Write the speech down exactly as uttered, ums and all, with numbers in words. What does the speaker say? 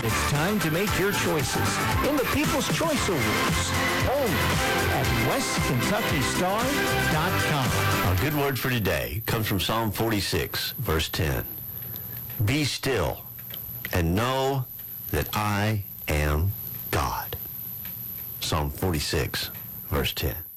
It's time to make your choices in the People's Choice Awards, only at west kentucky star dot com. Our good word for today comes from Psalm forty-six, verse ten. Be still and know that I am God. Psalm forty-six, verse ten.